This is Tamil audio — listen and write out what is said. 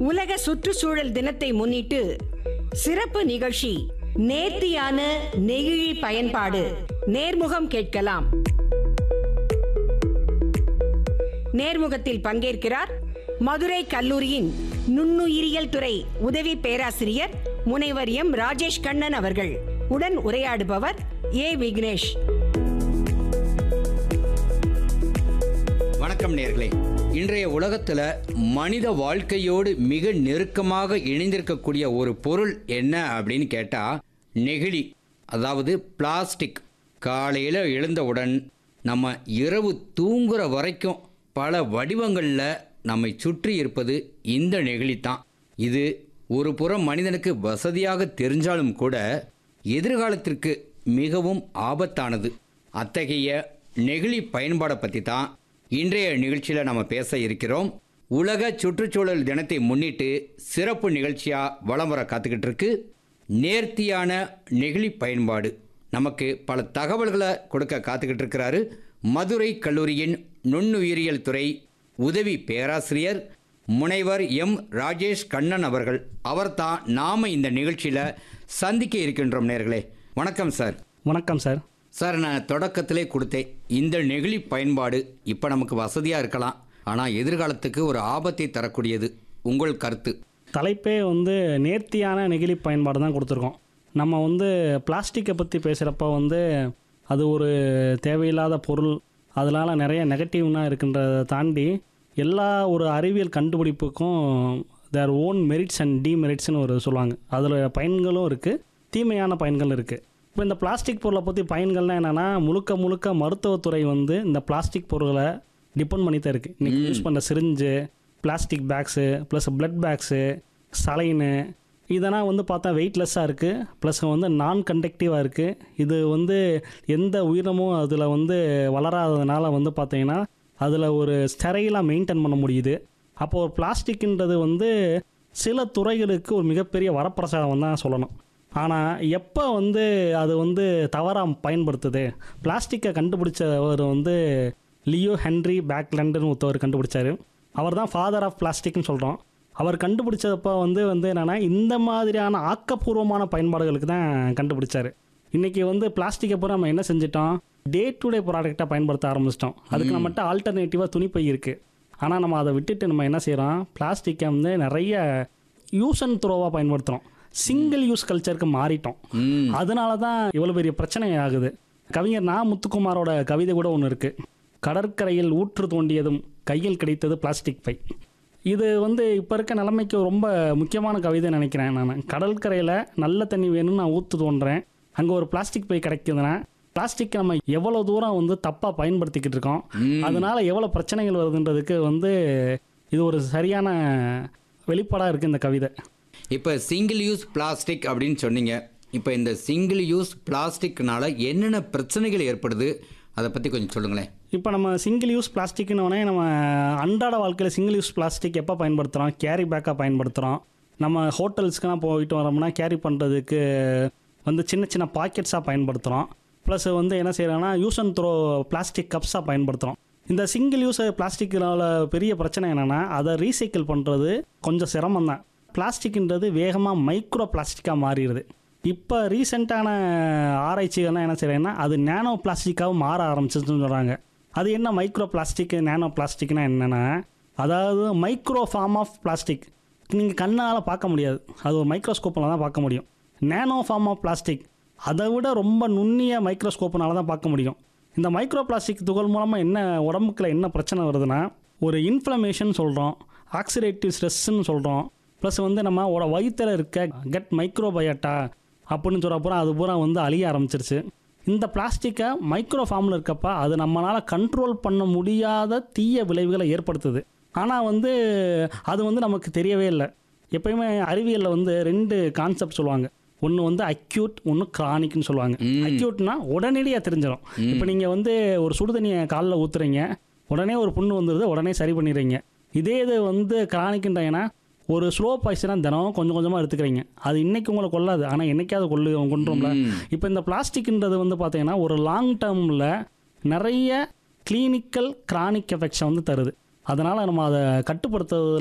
உலக சுற்றுச்சூழல் தினத்தை முன்னிட்டு சிறப்பு நிகழ்ச்சி நேர்த்தியான நெகிழி பயன்பாடு நேர்முகம் கேட்கலாம். நேர்முகத்தில் பங்கேற்கிறார் மதுரை கல்லூரியின் நுண்ணுயிரியல் துறை உதவி பேராசிரியர் முனைவர் எம் ராஜேஷ் கண்ணன் அவர்கள். உடன் உரையாடுபவர் ஏ விக்னேஷ். வணக்கம் நேயர்களே. இன்றைய உலகத்துல மனித வாழ்க்கையோடு மிக நெருக்கமாக இணைந்திருக்கக்கூடிய ஒரு பொருள் என்ன அப்படின்னு கேட்டா நெகிழி, அதாவது பிளாஸ்டிக். காலையில் எழுந்தவுடன் நம்ம இரவு தூங்குற வரைக்கும் பல வடிவங்களில் நம்மை சுற்றி இருப்பது இந்த நெகிழி தான். இது ஒரு புறம் மனிதனுக்கு வசதியாக தெரிஞ்சாலும் கூட எதிர்காலத்திற்கு மிகவும் ஆபத்தானது. அத்தகைய நெகிழி பயன்பாடை பற்றி தான் இன்றைய நிகழ்ச்சியில் நம்ம பேச இருக்கிறோம். உலக சுற்றுச்சூழல் தினத்தை முன்னிட்டு சிறப்பு நிகழ்ச்சியாக வலம் வர காத்துக்கிட்டு இருக்கு நேர்த்தியான நெகிழி பயன்பாடு. நமக்கு பல தகவல்களை கொடுக்க காத்துக்கிட்டு இருக்கிறாரு மதுரை கல்லூரியின் நுண்ணுயிரியல் துறை உதவி பேராசிரியர் முனைவர் எம் ராஜேஷ் கண்ணன் அவர்கள். அவர் தான் நாம் இந்த நிகழ்ச்சியில் சந்திக்க இருக்கின்றோம். நேயர்களே வணக்கம் சார். வணக்கம் சார். சார், நான் தொடக்கத்திலே கொடுத்தேன், இந்த நெகிழி பயன்பாடு இப்போ நமக்கு வசதியாக இருக்கலாம், ஆனால் எதிர்காலத்துக்கு ஒரு ஆபத்தை தரக்கூடியது. உங்கள் கருத்து? தலைப்பே நேர்த்தியான நெகிழி பயன்பாடு தான் கொடுத்துருக்கோம். நம்ம பிளாஸ்டிக்கை பற்றி பேசுகிறப்ப அது ஒரு தேவையில்லாத பொருள், அதனால் நிறைய நெகட்டிவ்னா இருக்கின்றதை தாண்டி எல்லா ஒரு அறிவியல் கண்டுபிடிப்புக்கும் தேர் ஓன் மெரிட்ஸ் அண்ட் டிமெரிட்ஸ்னு சொல்லுவாங்க. அதில் பயன்களும் இருக்குது, தீமையான பயன்கள் இருக்குது. இப்போ இந்த பிளாஸ்டிக் பொருளை பற்றி பயன்கள்னால் என்னென்னா, முழுக்க மருத்துவத்துறை இந்த பிளாஸ்டிக் பொருட்களை டிபெண்ட் பண்ணி தான் இருக்குது. இன்றைக்கி யூஸ் பண்ணுற syringe, plastic bags, plus blood bags, சலைனு, இதெல்லாம் பார்த்தா வெயிட்லெஸ்ஸாக இருக்குது, ப்ளஸ் நான் கண்டக்டிவாக இருக்குது. இது எந்த உயிரினமும் அதில் வளராததுனால பார்த்தீங்கன்னா அதில் ஒரு ஸ்டெரைலாக மெயின்டைன் பண்ண முடியுது. அப்போது ஒரு பிளாஸ்டிக்ன்றது சில துறைகளுக்கு ஒரு மிகப்பெரிய வரப்பிரசாதம் தான் சொல்லணும். ஆனால் எப்போ அது தவறாக பயன்படுத்துது, பிளாஸ்டிக்கை கண்டுபிடிச்சவர் லியோ ஹென்ரி பேக்லண்டுன்னு ஒருத்தவர் கண்டுபிடிச்சார். அவர் தான் ஃபாதர் ஆஃப் பிளாஸ்டிக்னு சொல்கிறோம். அவர் கண்டுபிடிச்சப்போ என்னென்னா, இந்த மாதிரியான ஆக்கப்பூர்வமான பயன்பாடுகளுக்கு தான் கண்டுபிடிச்சார். இன்றைக்கி பிளாஸ்டிக்கை பூரா நம்ம என்ன செஞ்சிட்டோம், டே டு டே ப்ராடக்டாக பயன்படுத்த ஆரம்பிச்சிட்டோம். அதுக்கு நம்மகிட்ட ஆல்டர்னேட்டிவாக துணிப்பை இருக்குது. ஆனால் நம்ம அதை விட்டுட்டு நம்ம என்ன செய்கிறோம், பிளாஸ்டிக்கை நிறைய யூஸ் அண்ட் த்ரோவாக பயன்படுத்துகிறோம். Single use கல்ச்சருக்கு மாறிட்டோம். அதனால தான் இவ்வளோ பெரிய பிரச்சனை ஆகுது. கவிஞர் நா. முத்துக்குமாரோட கவிதை கூட ஒன்று இருக்குது. கடற்கரையில் ஊற்று தோண்டியதும் கையில் கிடைத்தது பிளாஸ்டிக் பை. இது இப்போ இருக்க நிலைமைக்கு ரொம்ப முக்கியமான கவிதை நினைக்கிறேன் நான். கடற்கரையில் நல்ல தண்ணி வேணும்னு நான் ஊற்று தோன்றேன், அங்கே ஒரு பிளாஸ்டிக் பை கிடைக்குதுன்னா பிளாஸ்டிக் நம்ம எவ்வளோ தூரம் தப்பாக பயன்படுத்திக்கிட்டு இருக்கோம், அதனால எவ்வளோ பிரச்சனைகள் வருதுன்றதுக்கு இது ஒரு சரியான வெளிப்பாடாக இருக்குது இந்த கவிதை. இப்போ சிங்கிள் யூஸ் பிளாஸ்டிக் அப்படின்னு சொன்னீங்க. இப்போ இந்த சிங்கிள் யூஸ் பிளாஸ்டிக்னால என்னென்ன பிரச்சனைகள் ஏற்படுது, அதை பற்றி கொஞ்சம் சொல்லுங்களேன். இப்போ நம்ம சிங்கிள் யூஸ் பிளாஸ்டிக்னோடனே நம்ம அன்றாட வாழ்க்கையில் சிங்கிள் யூஸ் பிளாஸ்டிக் எப்போ பயன்படுத்துகிறோம், கேரி பேக்காக பயன்படுத்துகிறோம். நம்ம ஹோட்டல்ஸ்க்கெலாம் போயிட்டு வரோம்னா கேரி பண்ணுறதுக்கு சின்ன சின்ன பாக்கெட்ஸாக பயன்படுத்துகிறோம். ப்ளஸ் என்ன செய்கிறோன்னா யூஸ் அண்ட் த்ரோ பிளாஸ்டிக் கப்ஸாக பயன்படுத்துகிறோம். இந்த சிங்கிள் யூஸ் பிளாஸ்டிக்கினால பெரிய பிரச்சனை என்னென்னா, அதை ரீசைக்கிள் பண்ணுறது கொஞ்சம் சிரமம் தான். பிளாஸ்டிக்ன்றது வேகமாக மைக்ரோ பிளாஸ்டிக்காக மாறிடுது. இப்போ ரீசெண்டான ஆராய்ச்சிகள்லாம் என்ன செய்கிறாங்கன்னா, அது நேனோ பிளாஸ்டிக்காகவும் மாற ஆரம்பிச்சிச்சுன்னு சொல்கிறாங்க. அது என்ன மைக்ரோ பிளாஸ்டிக், நேனோ பிளாஸ்டிக்னா என்னென்னா, அதாவது மைக்ரோ ஃபார்ம் ஆஃப் பிளாஸ்டிக் நீங்கள் கண்ணால் பார்க்க முடியாது, அது ஒரு மைக்ரோஸ்கோப்பில் தான் பார்க்க முடியும். நேனோ ஃபார்ம் ஆஃப் பிளாஸ்டிக் அதை விட ரொம்ப நுண்ணிய மைக்ரோஸ்கோப்புனால தான் பார்க்க முடியும். இந்த மைக்ரோ பிளாஸ்டிக் துகள் மூலமாக என்ன உடம்புக்குள்ள என்ன பிரச்சனை வருதுன்னா, ஒரு இன்ஃப்ளமேஷன் சொல்கிறோம், ஆக்சிடேட்டிவ் ஸ்ட்ரெஸ்ன்னு சொல்கிறோம். ப்ளஸ் நம்ம வயிற்றில் இருக்க கட் மைக்ரோபயோட்டா அப்படின்னு சொல்கிறப்போ அது பூரா அழிய ஆரம்பிச்சிருச்சு. இந்த பிளாஸ்டிக்கை மைக்ரோ ஃபார்மில் இருக்கப்போ அது நம்மளால் கண்ட்ரோல் பண்ண முடியாத தீய விளைவுகளை ஏற்படுத்துது. ஆனால் அது நமக்கு தெரியவே இல்லை. எப்பயுமே அறிவியலில் 2 கான்செப்ட் சொல்லுவாங்க. ஒன்று அக்யூட், ஒன்று கிரானிக்னு சொல்லுவாங்க. அக்யூட்னா உடனடியாக தெரிஞ்சிடும். இப்போ நீங்கள் ஒரு சுடுதண்ணியை காலில் ஊற்றுறீங்க, உடனே ஒரு புண்ணு வந்துடுது, உடனே சரி பண்ணிடுறீங்க. இதே இது கிரானிக்ன்றாங்கன்னா ஒரு ஸ்லோ பாய்சனாக தினம் கொஞ்சம் கொஞ்சமாக எடுத்துக்கிறீங்க. அது இன்றைக்கி உங்களை கொள்ளாது, ஆனால் என்றைக்காவது கொண்டுரும்ல. இப்போ இந்த பிளாஸ்டிக்ன்றது பார்த்தீங்கன்னா ஒரு லாங் டேர்மில் நிறைய கிளினிக்கல் கிரானிக் எஃபெக்ட்ஸை தருது. அதனால் நம்ம அதை கட்டுப்படுத்துறது